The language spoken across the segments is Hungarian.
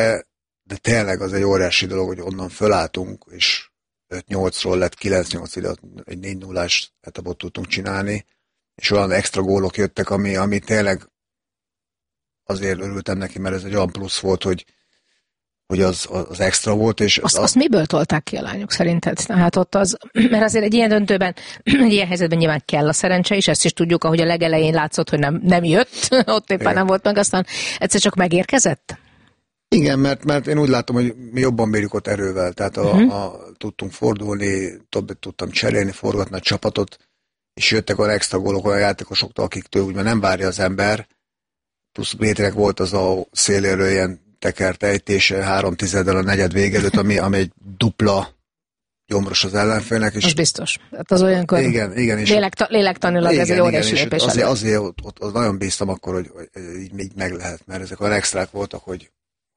de tényleg az egy óriási dolog, hogy onnan fölálltunk, és 5-8-ról lett 9-8 ide, egy 4-0-ás etapot tudtunk csinálni, és olyan extra gólok jöttek, ami tényleg azért örültem neki, mert ez egy olyan plusz volt, hogy az extra volt. És azt miből tolták ki a lányok szerinted? Hát ott mert azért egy ilyen döntőben, egy ilyen helyzetben nyilván kell a szerencse is, ezt is tudjuk, ahogy a legelején látszott, hogy nem jött, ott éppen igen. Nem volt meg, aztán egyszer csak megérkezett? Igen, mert én úgy látom, hogy mi jobban bírjuk ott erővel, tehát tudtunk fordulni, tudtam cserélni, forgatni a csapatot, és jöttek olyan extra gólok olyan játékosoktól, akiktől úgymond nem várja az ember, plusz Péterek volt az a széléről ilyen tekert ejtése 3/10 a negyed végelőtt, ami egy dupla gyomros az ellenfélnek. És az biztos. Hát az olyankor igen, lélektanilag ez egy óriási lépés. Azért ott nagyon bíztam akkor, hogy így meg lehet, mert ezek olyan extrák voltak, hogy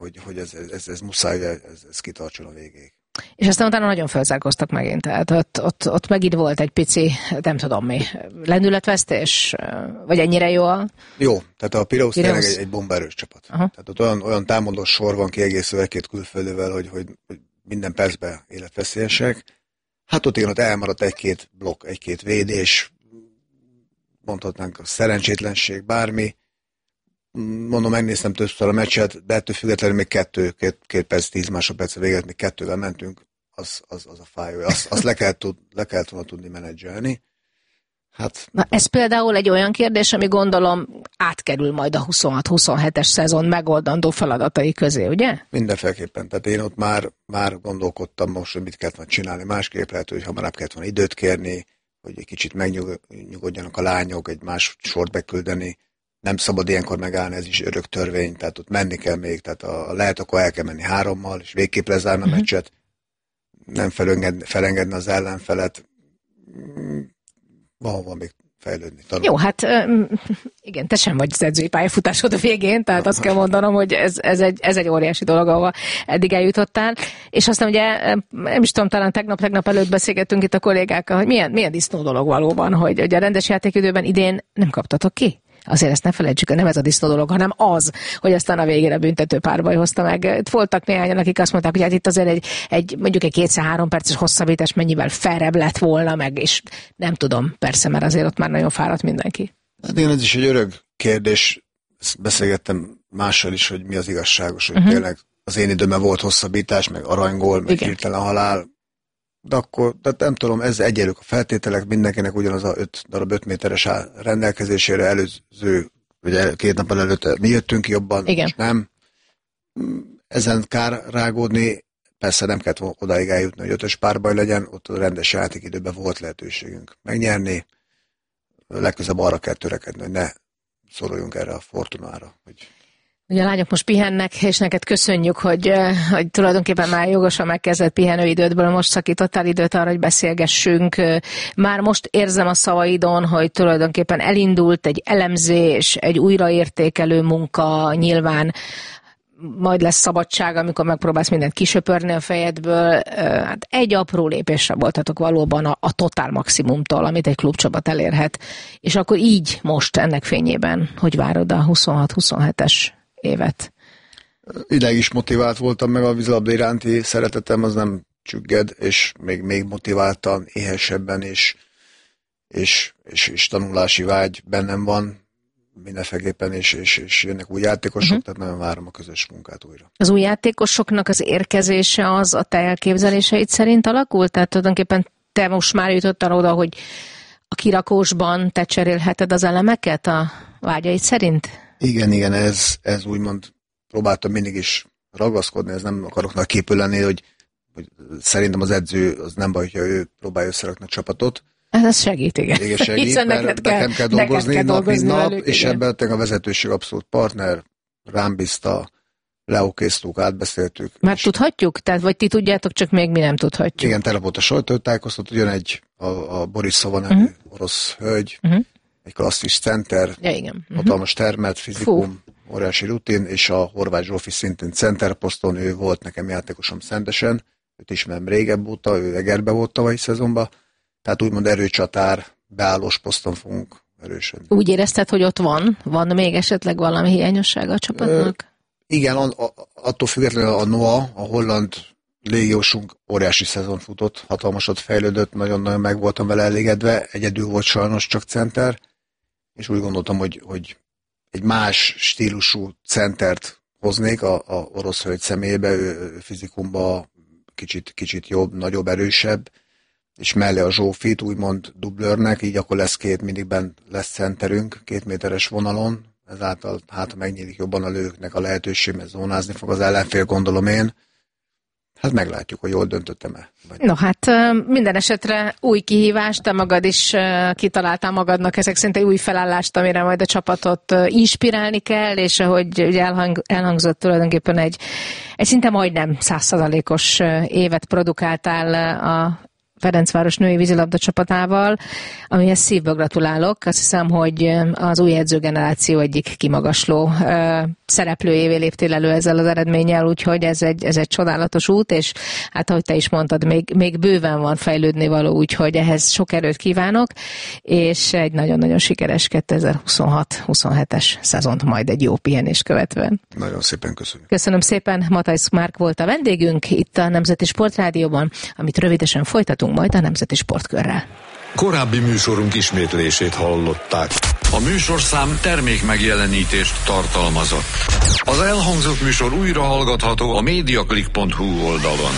ez muszáj, ez kitartson a végéig. És aztán utána nagyon felzárkóztak megint, tehát ott megint volt egy pici, nem tudom mi, lendületvesztés, vagy ennyire jó Jó, tehát a Pireus tényleg egy bombaerős csapat. Aha. Tehát ott olyan támadó sor van kiegészülve egy-két külföldővel, hogy minden percben életveszélyesek. Hát ott igen, ott elmaradt egy-két blokk, egy-két védés, mondhatnánk a szerencsétlenség, bármi. Mondom, megnéztem többször a meccset, de ettől függetlenül még két perc, 10 másodperc véget, még 2-vel mentünk, az a fájó. Azt le kellett volna tudni menedzselni. Hát, na, ez például egy olyan kérdés, ami gondolom átkerül majd a 26-27-es szezon megoldandó feladatai közé, ugye? Mindenféleképpen. Tehát én ott már gondolkodtam most, hogy mit kellett volna csinálni. Másképp lehet, hogy hamarabb kellett volna időt kérni, hogy egy kicsit megnyugodjanak a lányok, egy más sort beküldeni. Nem szabad ilyenkor megállni, ez is örök törvény, tehát ott menni kell még, tehát lehet, akkor el kell menni 3-mal, és végképp lezárni a meccset, nem felengedni az ellenfelet, valahol még fejlődni. Tanulni. Jó, hát igen, te sem vagy az edzői pályafutásod a végén, tehát azt kell mondanom, hogy ez egy óriási dolog, ahol eddig eljutottál, és aztán ugye, nem is tudom, talán tegnap előtt beszélgettünk itt a kollégákkal, hogy milyen disznó dolog valóban, hogy a rendes játékidőben idén nem kaptatok ki. Azért ezt ne felejtsük, nem ez a disznó dolog, hanem az, hogy aztán a végére büntető párbaj hozta meg. Voltak néhányan, akik azt mondták, hogy hát itt azért mondjuk egy 2-3 perces hosszabbítás mennyivel felrebb lett volna meg, és nem tudom, persze, mert azért ott már nagyon fáradt mindenki. Hát igen, ez is egy örök kérdés. Beszélgettem mással is, hogy mi az igazságos, hogy tényleg az én időmben volt hosszabbítás, meg aranygól, meg hirtelen halál. De akkor, tehát nem tudom, ez egyenlők a feltételek, mindenkinek ugyanaz a 5 darab 5 méteres rendelkezésére előző, ugye 2 nappal előtt mi jöttünk ki jobban, igen. És nem. Ezen kár rágódni, persze nem kellett odáig eljutni, hogy 5-ös párbaj legyen, ott a rendes játékidőben volt lehetőségünk megnyerni, legközelebb arra kell törekedni, hogy ne szóloljunk erre a fortunára, hogy... Ugye a lányok most pihennek, és neked köszönjük, hogy tulajdonképpen már jogosan megkezdett pihenőidődből most szakítottál időt arra, hogy beszélgessünk. Már most érzem a szavaidon, hogy tulajdonképpen elindult egy elemzés, egy újraértékelő munka, nyilván majd lesz szabadság, amikor megpróbálsz mindent kisöpörni a fejedből. Hát egy apró lépésre voltatok valóban a totál maximumtól, amit egy klubcsapat elérhet. És akkor így most ennek fényében, hogy várod a 26-27-es évet? Ideig is motivált voltam, meg a vízilabda iránti szeretetem az nem csügged, és még motiváltan, éhesebben, és tanulási vágy bennem van mindenféleképpen, és jönnek új játékosok, tehát nagyon várom a közös munkát újra. Az új játékosoknak az érkezése az a te elképzeléseid szerint alakult? Tehát tulajdonképpen te most már jutottál oda, hogy a kirakósban te cserélheted az elemeket a vágyaid szerint? Igen, ez úgymond próbáltam mindig is ragaszkodni, ez nem akarok nagy képű lenni, hogy szerintem az edző az nem baj, hogyha ő próbálja összerakni a csapatot. Ez segít, igen. Igen, segít, mert nekem kell dolgozni nap, mint nap, és ebben a vezetőség abszolút partner, rám bízta, leokéztuk, átbeszéltük. Már tudhatjuk? Tehát vagy ti tudjátok, csak még mi nem tudhatjuk. Igen, tele volt a sajtótájékoztató, jön a Borisova nevű orosz hölgy, egy klasszis center, hatalmas termet, fizikum, óriási rutin, és a Horváth Zsófi szintén centerposzton, ő volt nekem játékosom Szentesen, őt ismerem régebb óta, ő Egerbe volt tavalyi szezonban, tehát úgymond erőcsatár, beállós poszton fogunk erősödni. Úgy érezted, hogy ott van még esetleg valami hiányossága a csapatnak? Igen, attól függetlenül a NOA, a holland légiósunk óriási szezon futott, hatalmasat fejlődött, nagyon-nagyon meg voltam vele elégedve, egyedül volt sajnos csak center, és úgy gondoltam, hogy egy más stílusú centert hoznék a orosz hölgy személyébe, ő fizikumban kicsit jobb, nagyobb, erősebb, és mellé a Zsófit úgymond dublőrnek, így akkor lesz mindig lesz centerünk, 2 méteres vonalon, ezáltal hát megnyílik jobban a lőknek a lehetőség, mert zónázni fog az ellenfél, gondolom én. Hát meglátjuk, hogy jól döntöttem-e. No hát minden esetre új kihívást, te magad is kitaláltál magadnak ezek szerint egy új felállást, amire majd a csapatot inspirálni kell, és ahogy ugye elhangzott tulajdonképpen egy szinte majdnem 100%-os évet produkáltál a Ferencváros női vízilabda csapatával, amihez szívből gratulálok. Azt hiszem, hogy az új edzőgeneráció egyik kimagasló szereplőjévé léptél elő ezzel az eredménnyel, úgyhogy ez egy csodálatos út, és hát ahogy te is mondtad, még bőven van fejlődni való, úgyhogy ehhez sok erőt kívánok, és egy nagyon-nagyon sikeres 2026-27-es szezont majd egy jó pihenés követően. Nagyon szépen köszönöm. Köszönöm szépen, Matthijs Márk volt a vendégünk itt a Nemzeti Sportrádióban, amit rövidesen folytatunk majd a Nemzeti Sportkörrel. Korábbi műsorunk ismétlését hallották. A műsorszám termék megjelenítést tartalmazott. Az elhangzott műsor újra hallgatható a mediaclick.hu oldalon.